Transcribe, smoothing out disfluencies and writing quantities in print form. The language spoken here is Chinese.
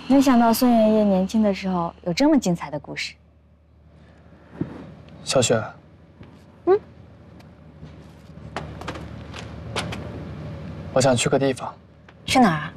没想到孙爷爷年轻的时候有这么精彩的故事。 小雪，我想去个地方。 去哪儿啊？